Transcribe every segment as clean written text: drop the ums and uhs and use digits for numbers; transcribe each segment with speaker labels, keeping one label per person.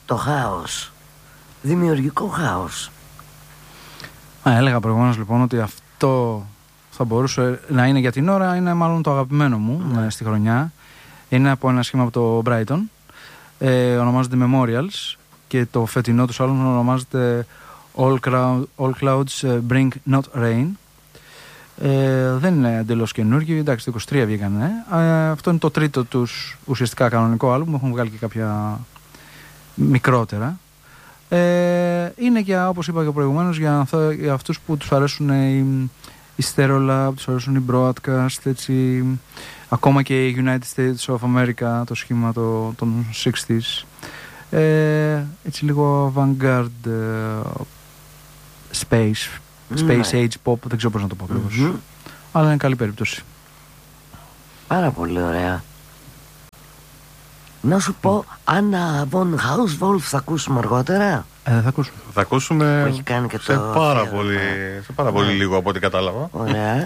Speaker 1: το χάος. Δημιουργικό χάος.
Speaker 2: Έλεγα προηγουμένως λοιπόν ότι αυτό θα μπορούσε να είναι για την ώρα, είναι μάλλον το αγαπημένο μου στη χρονιά. Είναι από ένα σχήμα από το Brighton. Ονομάζεται Memorials και το φετινό τους άλμπουμ ονομάζεται All Clouds Bring Not Rain. Δεν είναι εντελώς καινούργιο, εντάξει, το 23 βγήκανε. Αυτό είναι το τρίτο τους ουσιαστικά κανονικό άλμπουμ, έχουν βγάλει και κάποια μικρότερα. Είναι για, όπως είπα και προηγουμένως, για αυτούς που τους αρέσουν οι Stereolab, τους αρέσουν οι Broadcast, έτσι, ακόμα και οι United States of America, το σχήμα των 60s. Έτσι λίγο avant-garde, space age pop, δεν ξέρω πώς να το πω ακριβώς. Αλλά είναι καλή περίπτωση.
Speaker 1: Πάρα πολύ ωραία. Να σου πω, Anna von Hauswolf θα ακούσουμε αργότερα.
Speaker 2: Θα ακούσουμε
Speaker 1: έχει κάνει και
Speaker 3: σε πάρα πολύ λίγο από ό,τι κατάλαβα.
Speaker 1: Ωραία.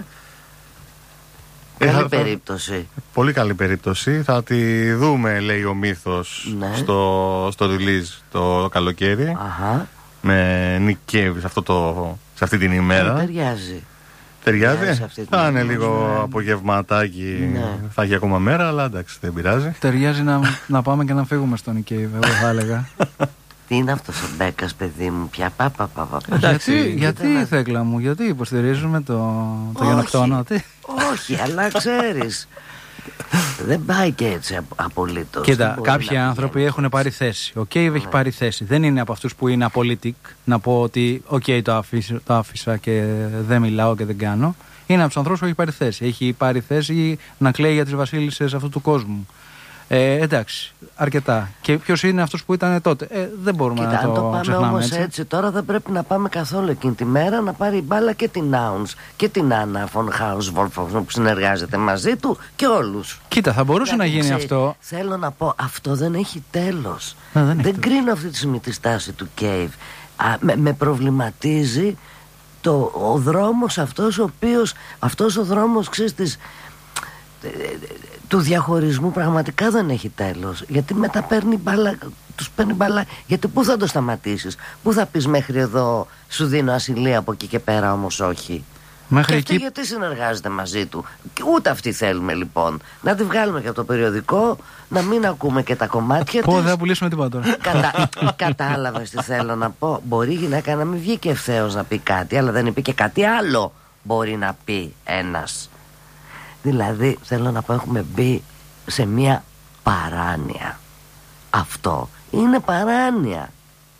Speaker 1: Καλή περίπτωση.
Speaker 3: Πολύ καλή περίπτωση. Θα τη δούμε, λέει ο μύθος, στο release το καλοκαίρι. Με Nick Cave σε αυτή την ημέρα. Ταιριάζει. Θα είναι λίγο απογευματάκι. Θα έχει ακόμα μέρα, αλλά εντάξει, δεν πειράζει.
Speaker 2: Ταιριάζει να πάμε και να φύγουμε στον Nick Cave, εγώ θα έλεγα.
Speaker 1: Τι είναι αυτός ο Μπέκας, παιδί μου, πια
Speaker 2: Γιατί Θέκλα μου, γιατί υποστηρίζουμε το γενοκτόνο?
Speaker 1: Όχι, αλλά ξέρεις, δεν πάει και έτσι απολύτως.
Speaker 2: Κοίτα, κάποιοι άνθρωποι έχουν πάρει θέση. Ο Cave έχει πάρει θέση. Δεν είναι από αυτούς που είναι απολύτικ να πω ότι το άφησα και δεν μιλάω και δεν κάνω. Είναι από τους ανθρώπους που έχει πάρει θέση. Έχει πάρει θέση να κλαίει για τις βασίλισσες αυτού του κόσμου. Εντάξει, αρκετά. Και ποιος είναι αυτός που ήταν τότε? Δεν μπορούμε να το ξεχνάμε.
Speaker 1: Αν το πάμε όμως έτσι, τώρα δεν πρέπει να πάμε καθόλου εκείνη τη μέρα να πάρει μπάλα και την Nouns και την Anna von Hauswolf που συνεργάζεται μαζί του και όλους.
Speaker 2: Κοίτα, θα μπορούσε να γίνει αυτό.
Speaker 1: Θέλω να πω, αυτό δεν έχει τέλος. Δεν κρίνω αυτή τη στιγμή τη στάση του Cave. Με προβληματίζει ο δρόμος αυτός ο δρόμος, ξέρεις, του διαχωρισμού πραγματικά δεν έχει τέλος. Γιατί μετά τους παίρνει μπάλα. Γιατί πού θα το σταματήσεις? Πού θα πεις μέχρι εδώ σου δίνω ασυλία, από εκεί και πέρα όμως όχι?
Speaker 2: Μέχρι
Speaker 1: και
Speaker 2: εκεί...
Speaker 1: αυτή γιατί συνεργάζεται μαζί του? Και ούτε αυτή θέλουμε λοιπόν. Να τη βγάλουμε και από το περιοδικό, να μην ακούμε και τα κομμάτια της.
Speaker 2: Δεν θα πουλήσουμε τίποτα τώρα.
Speaker 1: Κατάλαβες τι θέλω να πω? Μπορεί η γυναίκα να μην βγει και ευθέως να πει κάτι, αλλά δεν είπε και κάτι άλλο μπορεί να πει ένας. Δηλαδή θέλω να πω, έχουμε μπει σε μια παράνοια. Αυτό είναι παράνοια.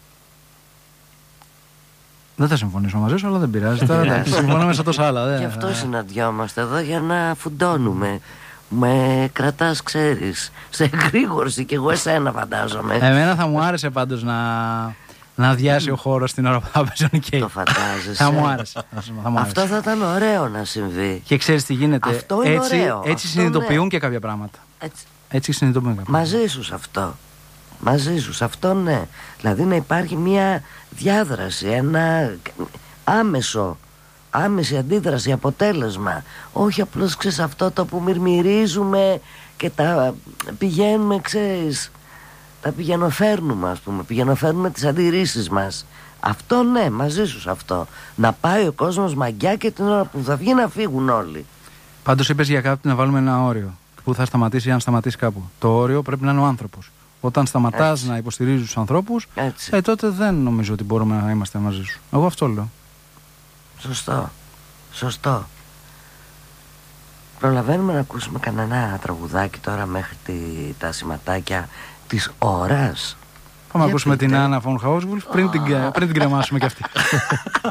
Speaker 2: Δεν θα συμφωνήσω μαζί σου, αλλά δεν πειράζει. Τώρα συμφωνούμε σε τόσα άλλα.
Speaker 1: Γι' αυτό συναντιόμαστε εδώ, για να φουντώνουμε. Με κρατάς, ξέρεις, σε εγρήγορση, και εγώ εσένα φαντάζομαι.
Speaker 2: Εμένα θα μου άρεσε πάντως να αδειάσει ο χώρος την ώρα που θα παίζει ο Nick Cave.
Speaker 1: Το φαντάζεσαι?
Speaker 2: Θα μου άρεσε.
Speaker 1: Αυτό θα ήταν ωραίο να συμβεί.
Speaker 2: Και ξέρεις τι γίνεται?
Speaker 1: Αυτό είναι ωραίο.
Speaker 2: Έτσι συνειδητοποιούν και κάποια πράγματα. Έτσι συνειδητοποιούν κάποια πράγματα.
Speaker 1: Μαζί σου σε αυτό. Μαζί σου σε αυτό, ναι. Δηλαδή να υπάρχει μια διάδραση, ένα άμεση αντίδραση, αποτέλεσμα. Όχι απλώς, ξέρεις, αυτό το που μυρμυρίζουμε και τα πηγαίνουμε, ξέρεις, τα πηγαινοφέρνουμε, ας πούμε, πηγαινοφέρνουμε τις αντιρρήσεις μας. Αυτό, ναι, μαζί σου σε αυτό. Να πάει ο κόσμος μαγκιά και την ώρα που θα βγει να φύγουν όλοι.
Speaker 2: Πάντως είπες για κάτι να βάλουμε ένα όριο που θα σταματήσει, αν σταματήσει κάπου. Το όριο πρέπει να είναι ο άνθρωπος. Όταν σταματάς να υποστηρίζεις τους ανθρώπους, τότε δεν νομίζω ότι μπορούμε να είμαστε μαζί σου. Εγώ αυτό λέω.
Speaker 1: Σωστό. Προλαβαίνουμε να ακούσουμε κανένα τραγουδάκι τώρα μέχρι τα σηματάκια της ώρας?
Speaker 2: Πάμε να ακούσουμε την Anna von Hauswolf πριν την κρεμάσουμε κι αυτή.